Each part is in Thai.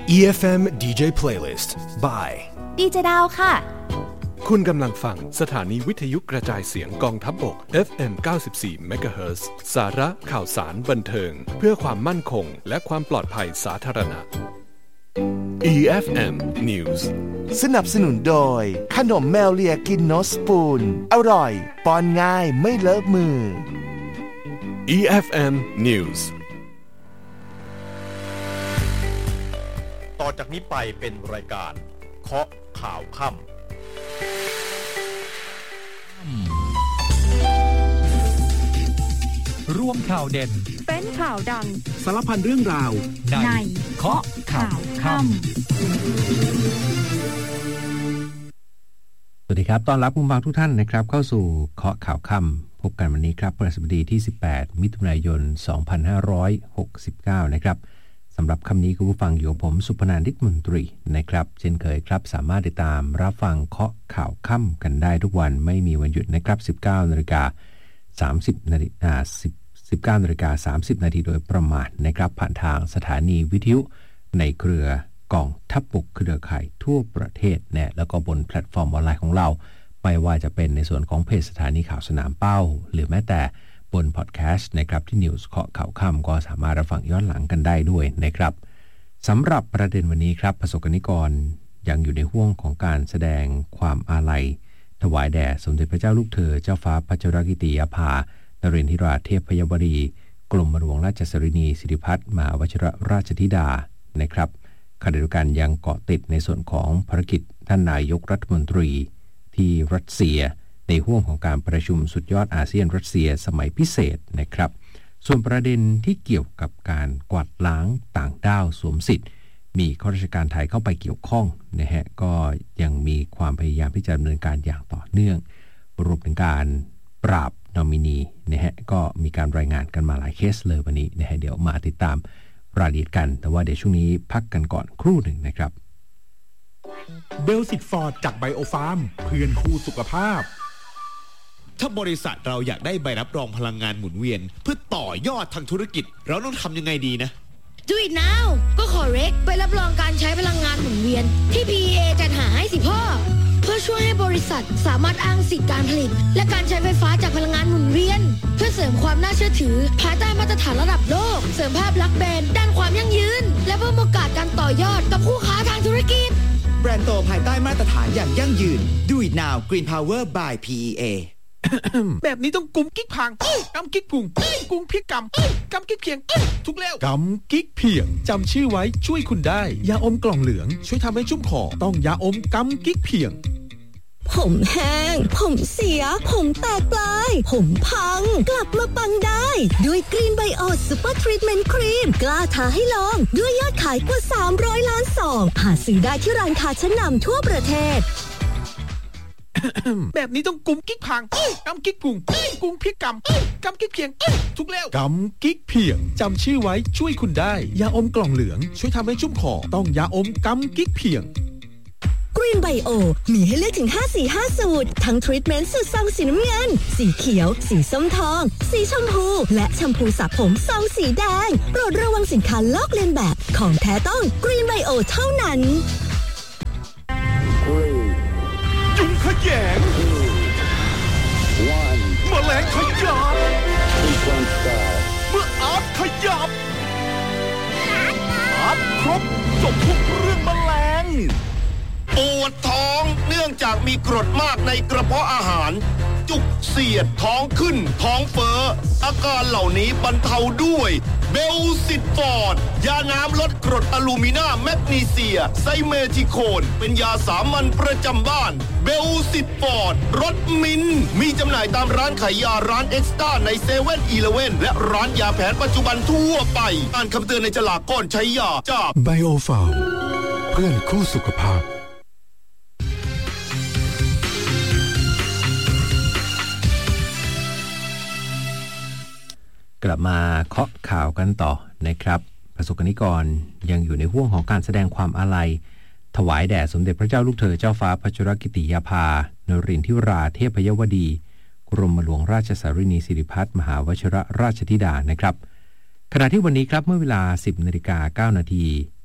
EFM DJ Playlist by ดีเจดาวค่ะคุณกำลังฟังสถานีวิทยุกระจายเสียงกองทัพบก FM 94 MHz สาระข่าวสารบันเทิงเพื่อความมั่นคงและความปลอดภัยสาธารณะ EFM News สนับสนุนโดยขนมแมวเลียกินโนสปูนอร่อยป้อนง่ายไม่เลอะมือ EFM News ต่อจากนี้ไปเป็นรายการเคาะข่าวค่ำรวมข่าวเด่นเป็นข่าวดังสารพันเรื่องราวในเคาะข่าวค่ำสวัสดีครับต้อนรับคุณผู้ฟังทุกท่านนะครับเข้าสู่เคาะข่าวค่ำพบกันวันนี้ครับพฤหัสบดีที่18มิถุนายน2569นะครับสำหรับคำนี้คุณผู้ฟังอยู่กับผมสุพนันท์ นิตมนตรีนะครับเช่นเคยครับสามารถติดตามรับฟังเคาะข่าวค่ำกันได้ทุกวันไม่มีวันหยุดนะครับ 19:30 น.โดยประมาณนะครับผ่านทางสถานีวิทยุในเครือกองทัพบกเครือข่ายทั่วประเทศเนี่ยแล้วก็บนแพลตฟอร์มออนไลน์ของเราไม่ว่าจะเป็นในส่วนของเพจสถานีข่าวสนามเป้าหรือแม้แต่บนพอดแคสต์นะครับที่ News เคาะข่าวค่ำก็สามารถรับฟังย้อนหลังกันได้ด้วยนะครับสำหรับประเด็นวันนี้ครับประสบกนิกรยังอยู่ในห่วงของการแสดงความอาลัยถวายแด่สมเด็จพระเจ้าลูกเธอเจ้าฟ้าพัชรกิติยาภานเรนทิราเทพยวดีกรมหลวงราชสรินีสิริพัฒน์มหาวชิรราชธิดานะครับขณะเดียวกันยังเกาะติดในส่วนของภารกิจท่านนายกรัฐมนตรีที่รัสเซียในห่วงของการประชุมสุดยอดอาเซียนรัสเซียสมัยพิเศษนะครับส่วนประเด็นที่เกี่ยวกับการกวาดล้างต่างด้าวสวมสิทธิ์มีข้าราชการไทยเข้าไปเกี่ยวข้องนะฮะก็ยังมีความพยายามที่จะดำเนินการอย่างต่อเนื่องรวมถึงการปราบนอมินีนะฮะก็มีการรายงานกันมาหลายเคสเลยวันนี้นะฮะเดี๋ยวมาติดตามรายละเอียดกันแต่ว่าเดี๋ยวช่วงนี้พักกันก่อนครู่หนึ่งนะครับเบลสิตฟอร์ดจากไบโอฟาร์มเพื่อนคู่สุขภาพถ้าบริษัทเราอยากได้ใบรับรองพลังงานหมุนเวียนเพื่อต่อยอดทางธุรกิจเราต้องทำยังไงดีนะ Do it now ก็ขอเร็กไปรับรองการใช้พลังงานหมุนเวียนที่ PEA จัดหาให้สิพ่อเพื่อช่วยให้บริษัทสามารถอ้างสิทธิการผลิตและการใช้ไฟฟ้าจากพลังงานหมุนเวียนเพื่อเสริมความน่าเชื่อถือภายใต้มาตรฐานระดับโลกเสริมภาพลักษณ์แบรนด์ด้านความยั่งยืนและเพิ่มโอกาสการต่อยอดกับคู่ค้าทางธุรกิจแบรนด์โตภายใต้มาตรฐานอย่างยั่งยืน Do it now Green Power by PEA แบบนี้ต้องกุมกิ๊กพังกำกิ๊กพุงกุมพริกกำกิ๊กเพียงทุกแล้วกำกิ๊กเพียงจำชื่อไว้ช่วยคุณได้ยาอมกล่องเหลืองช่วยทำให้ชุ่มคอต้องยาอมกำกิ๊กเพียงผมแห้งผมเสียผมแตกปลายผมพังกลับมาปังได้ด้วยกรีนไบโอซูเปอร์ทรีทเมนต์ครีมกล้าท้าให้ลองด้วยยอดขายกว่า300ล้านซองหาซื้อได้ที่ร้านค้าชั้นนำทั่วประเทศแบบนี้ต้องกุมกิ๊กพังกำกิ๊กพุงกุมพริกกำกิ๊กเพียงทุกแล้วกำกิ๊กเพียงจำชื่อไว้ช่วยคุณได้ยาอมกล่องเหลืองช่วยทำให้ชุ่มคอต้องยาอมกำกิ๊กเพียงกรีนไบโอมีให้เลือกถึง5สูตรทั้งทรีทเมนต์สูตรซองสีน้ำเงินสีเขียวสีส้มทองสีชมพูและแชมพูสระผมซองสีแดงโปรดระวังสินค้าลอกเลียนแบบของแท้ต้องกรีนไบโอเท่านั้นจุ่มขยงแมลงขยับเมื่ออาร์ตขยับอาร์ตครบจบทุกเรื่องแมลงปวดท้องเนื่องจากมีกรดมากในกระเพาะอาหารจุกเสียดท้องขึ้นท้องเฟ้ออาการเหล่านี้บรรเทาด้วยเบลซิตฟอร์ดยาน้ำลดกรดอะลูมินาแมกนีเซียไซเมทิโคนเป็นยาสามัญประจำบ้านเบลซิตฟอร์ดรสมิ้นมีจำหน่ายตามร้านขายยาร้านเอ็กซ์ต้าในเซเว่นอีเลฟเว่นและร้านยาแผนปัจจุบันทั่วไปอ่านคำเตือนในฉลากก่อนใช้ยาจากไบโอฟาร์มเพื่อนคู่สุขภาพกลับมาเคาะข่าวกันต่อนะครับประสบกนิกรยังอยู่ในห่วงของการแสดงความอาลัยถวายแด่สมเด็จพระเจ้าลูกเธอเจ้าฟ้าพัชรกิติยาภานรินทิราเทพยวดีกรมหลวงราชสรินีสิริพัฒน์มหาวชิรราชธิดานะครับขณะที่วันนี้ครับเมื่อเวลา 10:09 น.พ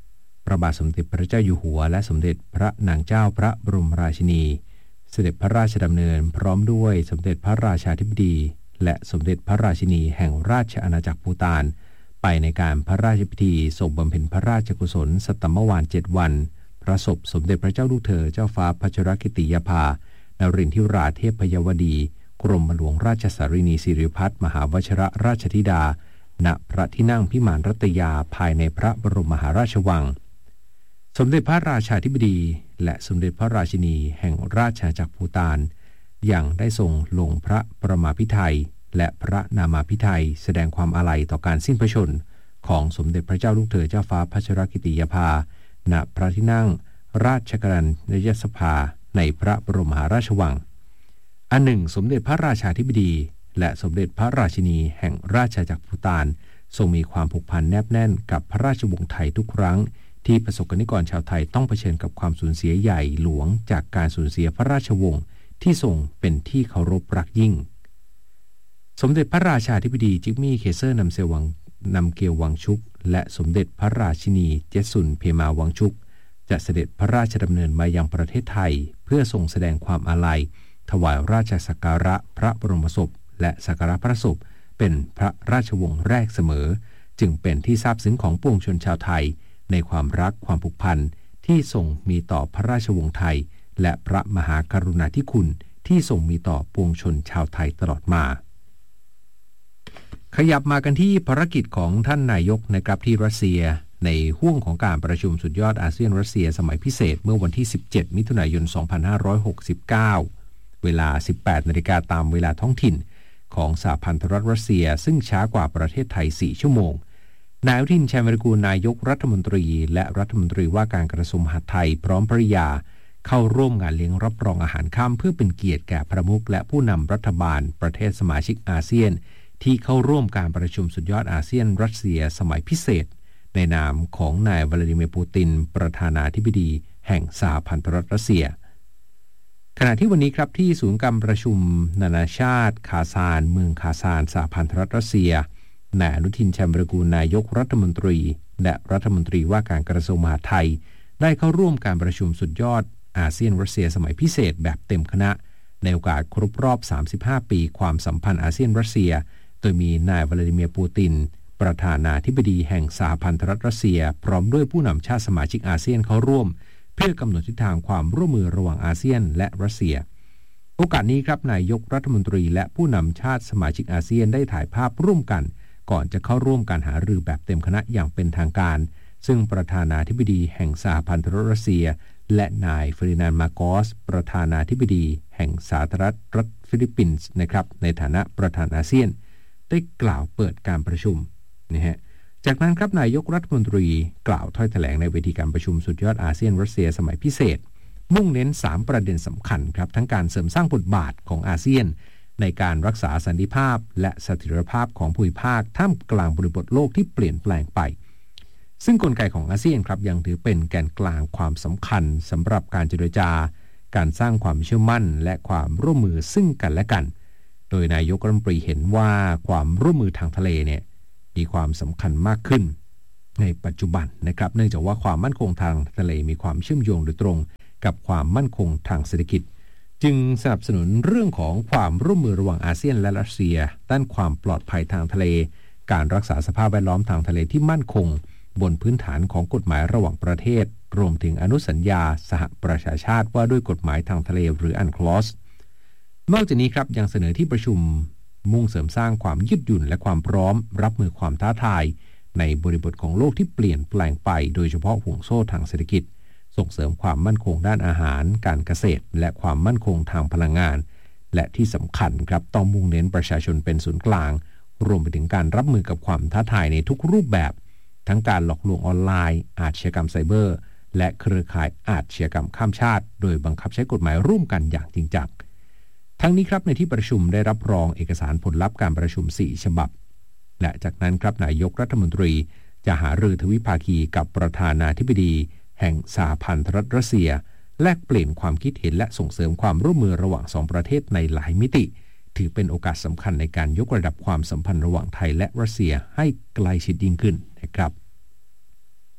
พระบาทสมเด็จพระเจ้าอยู่หัวและสมเด็จพระนางเจ้าพระบรมราชินีเสด็จพระราชดำเนินพร้อมด้วยสมเด็จพระราชาธิบดีและสมเด็จพระราชินีแห่งราชอาณาจักรภูฏานไปในการพระราชพิธีส่งบำเพ็ญพระราชกุศลสัตตมวาล7 วันพระศพสมเด็จพระเจ้าลูกเธอเจ้าฟ้าพัชรกิติยาภานรินทร์ธิราเทพยวดีกรมหลวงราชสารินีสิริพัฒน์มหาวชิรราชธิดาณพระที่นั่งพิมานรัตยาภายในพระบรมมหาราชวังสมเด็จพระราชาธิบดีและสมเด็จพระราชินีแห่งราชอาณาจักรภูฏานยังได้ทรงลงพระประมาภิไธยและพระนามาภิไธยแสดงความอาลัยต่อการสิ้นพระชนม์ของสมเด็จพระเจ้าลูกเธอเจ้าฟ้าพัชรกิติยาภาณพระที่นั่งราชกัญญสภาในพระบรมมหาราชวังอันหนึ่งสมเด็จพระราชาธิบดีและสมเด็จพระราชินีแห่งราชอาณาจักรภูฏานทรงมีความผูกพันแนบแน่นกับพระราชวงศ์ไทยทุกครั้งที่ประสบกนิกรชาวไทยต้องเผชิญกับความสูญเสียใหญ่หลวงจากการสูญเสียพระราชวงศ์ที่ทรงเป็นที่เคารพรักยิ่งสมเด็จพระราชาธิบดีจิกมี่เคเซอร์นำเกลวังชุกและสมเด็จพระราชินีเจสุนเพมาวังชุกจะเสด็จพระราชดำเนินมายังประเทศไทยเพื่อทรงแสดงความอาลัยถวายราชสักการะพระบรมศพและสักการะพระศพเป็นพระราชวงศ์แรกเสมอจึงเป็นที่ซาบซึ้งของปวงชนชาวไทยในความรักความผูกพันที่ทรงมีต่อพระราชวงศ์ไทยและพระมหากรุณาธิคุณที่ทรงมีต่อปวงชนชาวไทยตลอดมาขยับมากันที่ภารกิจของท่านนายกนะครับที่รัสเซียในห้วงของการประชุมสุดยอดอาเซียนรัสเซียสมัยพิเศษเมื่อวันที่17มิถุนายน2569เวลา 18 นาฬิกาตามเวลาท้องถิ่นของสหพันธรัฐรัสเซียซึ่งช้ากว่าประเทศไทย4ชั่วโมงนายอนุทินชาญวิรากูลนายกรัฐมนตรีและรัฐมนตรีว่าการกระทรวงมหาดไทยพร้อมภริยาเข้าร่วมงานเลี้ยงรับรองอาหารค่ำเพื่อเป็นเกียรติแก่ประมุขและผู้นำรัฐบาลประเทศสมาชิกอาเซียนที่เข้าร่วมการประชุมสุดยอดอาเซียนรัสเซียสมัยพิเศษในนามของนายวลาดิเมียร์ปูตินประธานาธิบดีแห่งสหพันธรัฐรัสเซียขณะที่วันนี้ครับที่ศูนย์การประชุมนานาชาติคาซานเมืองคาซานสหพันธรัฐรัสเซียนายอนุทินชาญวิรากูลนายกรัฐมนตรีและรัฐมนตรีว่าการกระทรวงมหาดไทยได้เข้าร่วมการประชุมสุดยอดอาเซียนรัสเซียสมัยพิเศษแบบเต็มคณะในโอกาสครบรอบ35ปีความสัมพันธ์อาเซียนรัสเซียโดยมีนายวลาดิเมียร์ปูตินประธานาธิบดีแห่งสหพันธรัฐรัสเซียพร้อมด้วยผู้นำชาติสมาชิกอาเซียนเข้าร่วมเพื่อกำหนดทิศทางความร่วมมือระหว่างอาเซียนและรัสเซียโอกาสนี้ครับนายกรัฐมนตรีและผู้นำชาติสมาชิกอาเซียนได้ถ่ายภาพร่วมกันก่อนจะเข้าร่วมการหารือแบบเต็มคณะอย่างเป็นทางการซึ่งประธานาธิบดีแห่งสหพันธรัฐรัสเซียและนายเฟอร์ดินานด์ มาโกสประธานาธิบดีแห่งสาธารณรัฐฟิลิปปินส์นะครับในฐานะประธานอาเซียนได้กล่าวเปิดการประชุมนะฮะจากนั้นครับนายกรัฐมนตรีกล่าวถ้อยแถลงในเวทีการประชุมสุดยอดอาเซียนรัสเซียสมัยพิเศษมุ่งเน้น3ประเด็นสำคัญครับทั้งการเสริมสร้างบทบาทของอาเซียนในการรักษาสันติภาพและเสถียรภาพของภูมิภาคท่ามกลางบริบทโลกที่เปลี่ยนแปลงไปซึ่งกลไกของอาเซียนครับยังถือเป็นแกนกลางความสำคัญสำหรับการเจรจาการสร้างความเชื่อมั่นและความร่วมมือซึ่งกันและกันโดยนายกรัฐมนตรีเห็นว่าความร่วมมือทางทะเลเนี่ยมีความสำคัญมากขึ้นในปัจจุบันนะครับเนื่องจากว่าความมั่นคงทางทะเลมีความเชื่อมโยงโดยตรงกับความมั่นคงทางเศรษฐกิจจึงสนับสนุนเรื่องของความร่วมมือระหว่างอาเซียนและรัสเซียด้านความปลอดภัยทางทะเลการรักษาสภาพแวดล้อมทางทะเลที่มั่นคงบนพื้นฐานของกฎหมายระหว่างประเทศรวมถึงอนุสัญญาสหประชาชาติว่าด้วยกฎหมายทางทะเลหรืออันคลอสนอกจากนี้ครับยังเสนอที่ประชุมมุ่งเสริมสร้างความยืดหยุ่นและความพร้อมรับมือความท้าทายในบริบทของโลกที่เปลี่ยนแปลงไปโดยเฉพาะห่วงโซ่ทางเศรษฐกิจส่งเสริมความมั่นคงด้านอาหารการเกษตรและความมั่นคงทางพลังงานและที่สำคัญครับต้องมุ่งเน้นประชาชนเป็นศูนย์กลางรวมไปถึงการรับมือกับความท้าทายในทุกรูปแบบทั้งการหลอกลวงออนไลน์อาชญากรรมไซเบอร์และเครือข่ายอาชญากรรมข้ามชาติโดยบังคับใช้กฎหมายร่วมกันอย่างจริงจังทั้งนี้ครับในที่ประชุมได้รับรองเอกสารผลลัพธ์การประชุม4ฉบับและจากนั้นครับนายกรัฐมนตรีจะหารือทวิภาคีกับประธานาธิบดีแห่งสหพันธรัฐรัสเซียแลกเปลี่ยนความคิดเห็นและส่งเสริมความร่วมมือระหว่าง2ประเทศในหลายมิติถือเป็นโอกาสสำคัญในการยกระดับความสัมพันธ์ระหว่างไทยและรัสเซียให้ใกล้ชิดยิ่งขึ้นนะครับ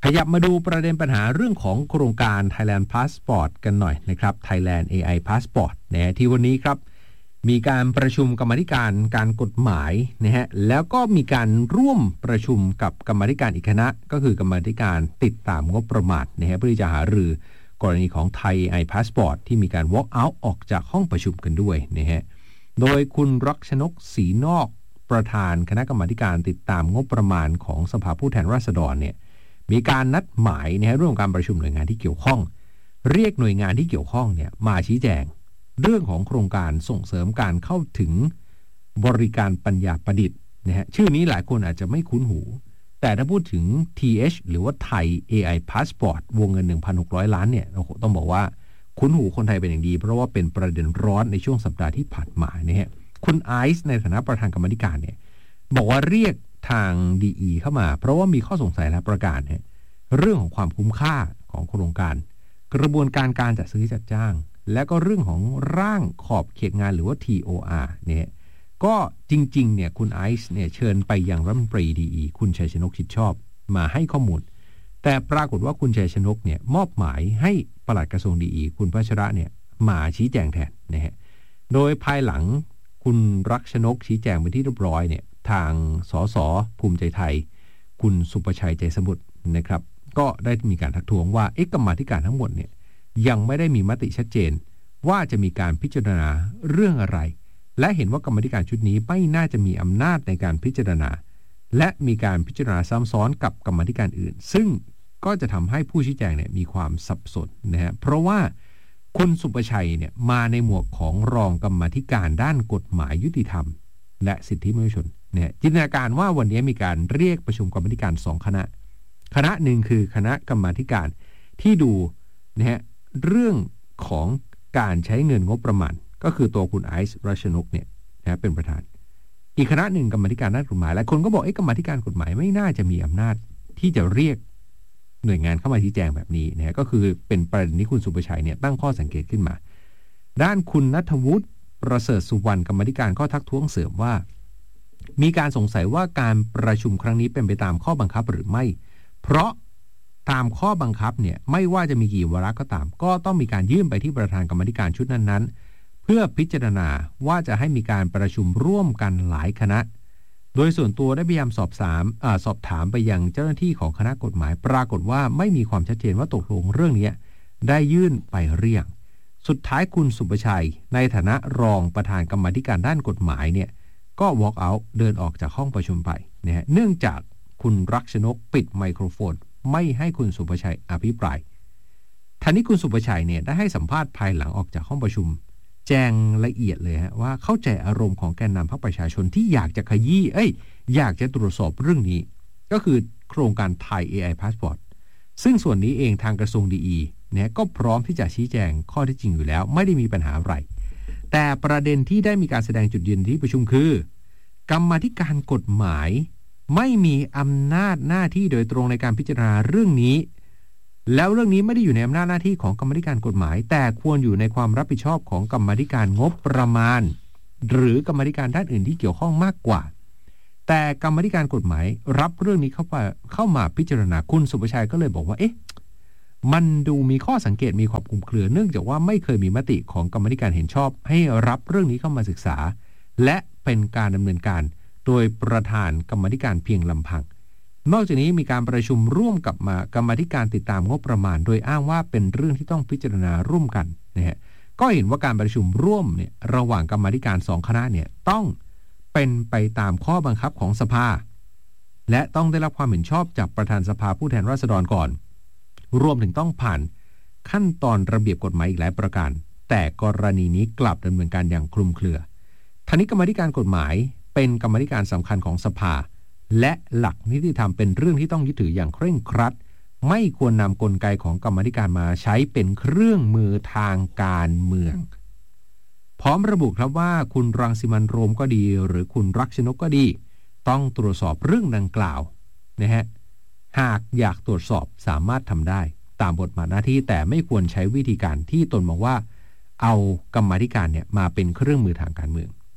ขยับมาดูประเด็นปัญหาเรื่องของโครงการ Thailand Passport กันหน่อยนะครับ Thailand AI Passport นะที่วันนี้ครับมีการประชุมกรรมาธิการการกฎหมายนะฮะแล้วก็มีการร่วมประชุมกับกรรมาธิการอีกคณะก็คือกรรมาธิการติดตามงบประมาณนะฮะเพื่อที่จะหารือกรณีของ Thai AI Passport ที่มีการ walk out ออกจากห้องประชุมกันด้วยนะฮะโดยคุณรักชนกศรีนอกประธานคณะกรรมาธิการติดตามงบประมาณของสภาผู้แทนราษฎรเนี่ยมีการนัดหมายนะฮะร่วมการประชุมหน่วยงานที่เกี่ยวข้องเรียกหน่วยงานที่เกี่ยวข้องเนี่ยมาชี้แจงเรื่องของโครงการส่งเสริมการเข้าถึงบริการปัญญาประดิษฐ์นะฮะชื่อนี้หลายคนอาจจะไม่คุ้นหูแต่ถ้าพูดถึง TH หรือว่า Thai AI Passport วงเงิน 1,600 ล้านเนี่ยเราต้องบอกว่าคุ้นหูคนไทยเป็นอย่างดีเพราะว่าเป็นประเด็นร้อนในช่วงสัปดาห์ที่ผ่านมานะฮะคุณไอซ์ในฐานะประธานกรรมาธิการเนี่ยบอกว่าเรียกทาง DE เข้ามาเพราะว่ามีข้อสงสัยและประการเนี่ยเรื่องของความคุ้มค่าของโครงการกระบวนการการจัดซื้อจัดจ้างและก็เรื่องของร่างขอบเขตงานหรือว่า TOR เนี่ยก็จริงๆเนี่ยคุณไอซ์เนี่ยเชิญไปยังรัฐมนตรี DE คุณชัยชนกชิดชอบมาให้ข้อมูลแต่ปรากฏว่าคุณชัยชนกเนี่ยมอบหมายให้ปลัดกระทรวง DE คุณพัชระเนี่ยมาชี้แจงแทนนะฮะโดยภายหลังคุณรักชนกชี้แจงไปที่เรียบร้อยเนี่ยทางสสภูมิใจไทยคุณสุประชัยใจสมุทรนะครับก็ได้มีการทักท้วงว่ากรรมาธิการทั้งหมดเนี่ยยังไม่ได้มีมติชัดเจนว่าจะมีการพิจารณาเรื่องอะไรและเห็นว่ากรรมาธิการชุดนี้ไม่น่าจะมีอำนาจในการพิจารณาและมีการพิจารณาซ้ำซ้อนกับกรรมาธิการอื่นซึ่งก็จะทำให้ผู้ชี้แจงเนี่ยมีความสับสนนะฮะเพราะว่าคุณสุประชัยเนี่ยมาในหมวกของรองกรรมาธิการด้านกฎหมายยุติธรรมและสิทธิมนุษยชนเนี่ยจินตนาการว่าวันนี้มีการเรียกประชุมกรรมาธิการ2คณะหนึ่งคือคณะกรรมาธิการที่ดูนะฮะเรื่องของการใช้เงินงบประมาณก็คือตัวคุณไอซ์รัชนกเนี่ยนะเป็นประธานอีกคณะหนึ่งกรรมาธิการด้านกฎหมายหลายคนก็บอกกรรมาธิการกฎหมายไม่น่าจะมีอำนาจที่จะเรียกหน่วยงานเข้ามาชี้แจงแบบนี้นะฮะก็คือเป็นประเด็นที่คุณสุประชัยเนี่ยตั้งข้อสังเกตขึ้นมาด้านคุณณัฐวุฒิประเสริฐสุวรรณกรรมาธิการก็ทักท้วงเสริมว่ามีการสงสัยว่าการประชุมครั้งนี้เป็นไปตามข้อบังคับหรือไม่เพราะตามข้อบังคับเนี่ยไม่ว่าจะมีกี่วาระก็ตามก็ต้องมีการยื่นไปที่ประธานกรรมาธิการชุดนั้นๆเพื่อพิจารณาว่าจะให้มีการประชุมร่วมกันหลายคณะโดยส่วนตัวได้พยายามสอบถามไปยังเจ้าหน้าที่ของคณะกฎหมายปรากฏว่าไม่มีความชัดเจนว่าตกลงเรื่องนี้ได้ยื่นไปหรือยังสุดท้ายคุณสุประชัยในฐานะรองประธานกรรมาธิการด้านกฎหมายเนี่ยก็ walk out เดินออกจากห้องประชุมไปนะฮะเนื่องจากคุณรักชนกปิดไมโครโฟนไม่ให้คุณสุประชัยอภิปรายท่านี้คุณสุประชัยเนี่ยได้ให้สัมภาษณ์ภายหลังออกจากห้องประชุมแจ้งละเอียดเลยฮะว่าเข้าใจอารมณ์ของแกนนำพรรคประชาชนที่อยากจะขยี้อยากจะตรวจสอบเรื่องนี้ก็คือโครงการ Thai AI Passport ซึ่งส่วนนี้เองทางกระทรวง DE เนี่ยก็พร้อมที่จะชี้แจงข้อเท็จจริงอยู่แล้วไม่ได้มีปัญหาอะไรแต่ประเด็นที่ได้มีการแสดงจุดยืนที่ประชุมคือกรรมาธิการกฎหมายไม่มีอำนาจหน้าที่โดยตรงในการพิจารณาเรื่องนี้แล้วเรื่องนี้ไม่ได้อยู่ในอำนาจหน้าที่ของกรรมาธิการกฎหมายแต่ควรอยู่ในความรับผิดชอบของกรรมาธิการงบประมาณหรือกรรมาธิการด้านอื่นที่เกี่ยวข้องมากกว่าแต่กรรมาธิการกฎหมายรับเรื่องนี้เข้ามาพิจารณาคุณสุประชัยก็เลยบอกว่ามันดูมีข้อสังเกตมีความคลุมเครือเนื่องจากว่าไม่เคยมีมติของกรรมาธิการเห็นชอบให้รับเรื่องนี้เข้ามาศึกษาและเป็นการดำเนินการโดยประธานกรรมาธิการเพียงลำพังนอกจากนี้มีการประชุมร่วมกับกรรมาธิการติดตามงบประมาณโดยอ้างว่าเป็นเรื่องที่ต้องพิจารณาร่วมกันนะฮะก็เห็นว่าการประชุมร่วมเนี่ยระหว่างกรรมาธิการ2คณะเนี่ยต้องเป็นไปตามข้อบังคับของสภาและต้องได้รับความเห็นชอบจากประธานสภาผู้แทนราษฎรก่อนรวมถึงต้องผ่านขั้นตอนระเบียบกฎหมายอีกหลายประการแต่กรณีนี้กลับดำเนินการอย่างคลุมเครือทั้งนี้กรรมาธิการกฎหมายเป็นกรรมาธิการสำคัญของสภาและหลักนิติธรรมเป็นเรื่องที่ต้องยึดถืออย่างเคร่งครัดไม่ควรนำกลไกของกรรมาธิการมาใช้เป็นเครื่องมือทางการเมืองพร้อมระบุครับว่าคุณรังสิมันต์โรมก็ดีหรือคุณรักชนกก็ดีต้องตรวจสอบเรื่องดังกล่าวนะฮะหากอยากตรวจสอบสามารถทำได้ตามบทบาทหน้าที่แต่ไม่ควรใช้วิธีการที่ตนมองว่าเอากรรมาธิการเนี่ยมาเป็นเครื่องมือทางการเมือง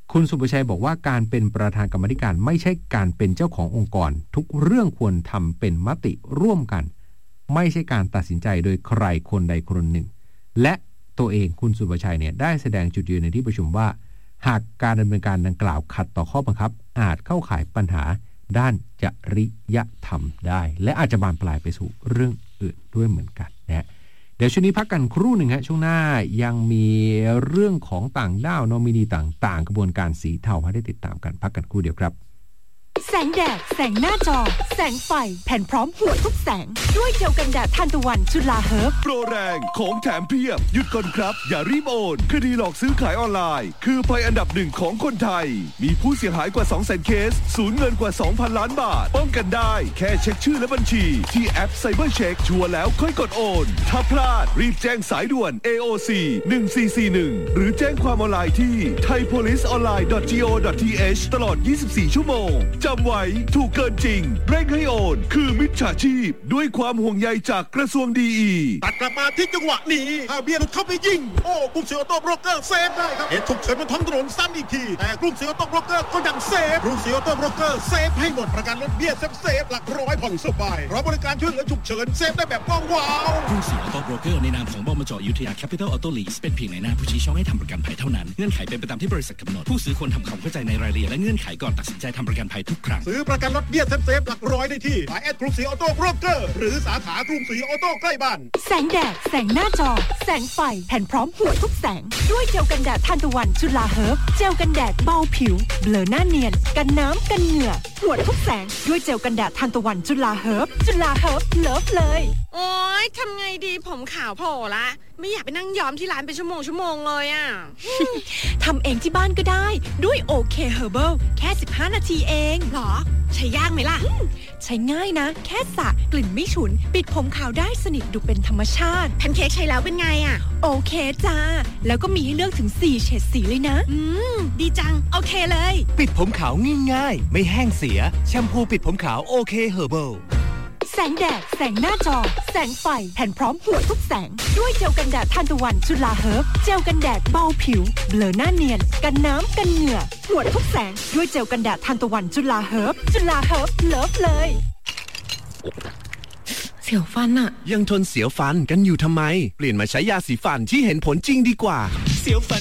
คุณสุประชัยบอกว่าการเป็นประธานกรรมาธิการไม่ใช่การเป็นเจ้าขององค์กรทุกเรื่องควรทำเป็นมติร่วมกันไม่ใช่การตัดสินใจโดยใครคนใดคนหนึ่งและตัวเองคุณสุประชัยเนี่ยได้แสดงจุดยืนในที่ประชุมว่าหากการดำเนินการดังกล่าวขัดต่อข้อบังคับอาจเข้าข่ายปัญหาด้านจริยธรรมได้และอาจจะบานปลายไปสู่เรื่องอื่นด้วยเหมือนกันนะเดี๋ยวช่วงนี้พักกันครู่หนึ่งฮะช่วงหน้ายังมีเรื่องของต่างด้าวนอมินีต่างๆกระบวนการสีเทาให้ได้ติดตามกันพักกันครู่เดียวครับแสงแดดแสงหน้าจอแสงไฟแผ่นพร้อมหัวทุกแสงด้วยเจลกันแดดทานตะวันจุฬาเฮิร์บโปรแรงของแถมเพียบหยุดก่อนครับอย่ารีบโอนคดีหลอกซื้อขายออนไลน์คือภัยอันดับหนึ่งของคนไทยมีผู้เสียหายกว่า 200,000 เคสสูญเงินกว่า 2,000 ล้านบาทป้องกันได้แค่เช็คชื่อและบัญชีที่แอป Cyber Check ชัวร์แล้วค่อยกดโอนถ้าพลาดรีบแจ้งสายด่วน AOC 1441หรือแจ้งความออนไลน์ที่ thaipoliceonline.go.th ตลอด 24 ชั่วโมงจำไว้ถูกเกินจริงเร่งให้โอนคือมิจฉาชีพด้วยความห่วงใยจากกระทรวงดีตัดกลับมาที่จังหวะนี้ถ้าเบียร์เข้าไปยิงโอ้กรุงศรีออโต้โบรกเกอร์เซฟได้ครับเหตุฉุกเฉินบนท้องถนนซ้ำอีกทีแต่กรุงศรีออโต้โบรกเกอร์ก็ยังเซฟกรุงศรีออโต้โบรกเกอร์เซฟให้หมดประกันรถเบี้ยเซฟหลักร้อยผ่อนสบายเพราะบริการช่วยเหลือฉุกเฉินเซฟได้แบบว้าวกรุงศรีออโต้โบรกเกอร์ในนามของบมจ.อยุธยาแคปิตอลออโต้ลีสเป็นเพียงในหน้าผู้ชี้ช่องให้ทำประกันภัยเท่านั้นเงื่อนไขเป็นไปตามที่บริษัทกำหนดผู้ซื้อควรทำความเข้าใจในรายละเอียดและเงื่อนไขก่อนตัดสินใจทำประกันภัยทุกครั้งซื้อประกันรถเบี้ยเซฟหลักร้อยได้ที่แอดกรุงศรีออโต้โบรกเกอร์หรือสาขากรุงศรีออโต้ใกล้บ้านแสงแดดแสงหน้าจอแสงไฟแผ่นพร้อมหัวทุกแสงด้วยเจลกันแดดทานตะวันจุฬาเฮิร์บเจลกันแดดเบาผิวเบลอหน้าเนียนกันน้ำกันเหงื่อหัวทุกแสงด้วยเจลกันแดดทานตะวันจุฬาเฮิร์บเลิฟเลยโอ๊ยทำไงดีผมขาวโผล่ละไม่อยากไปนั่งย้อมที่ร้านเป็นชั่วโมงเลยอ่ะทำเองที่บ้านก็ได้ด้วยโอเคเฮอร์เบิลแค่15 นาทีเองหรอใช้ยากไหมล่ะใช้ง่ายนะแค่สระกลิ่นไม่ฉุนปิดผมขาวได้สนิทดูเป็นธรรมชาติแพนเค้กใช้แล้วเป็นไงอ่ะโอเคจ้าแล้วก็มีให้เลือกถึง4เฉดสีเลยนะดีจังโอเคเลยปิดผมขาวง่ายๆไม่แห้งเสียแชมพูปิดผมขาวโอเคเฮอร์เบิลแสงแดดแสงหน้าจอแสงไฟแผ่นพร้อมหัวทุกแสงด้วยเจลกันแดดทานตะวันจุฬาเฮิร์บเจลกันแดดเบาผิวเบลอหน้าเนียนกันน้ำกันเหงื่อหัวทุกแสงด้วยเจลกันแดดทานตะวันจุฬาเฮิร์บเลิฟเลยเสียวฟันอะยังทนเสียวฟันกันอยู่ทำไมเปลี่ยนมาใช้ยาสีฟันที่เห็นผลจริงดีกว่าเสียวฟัน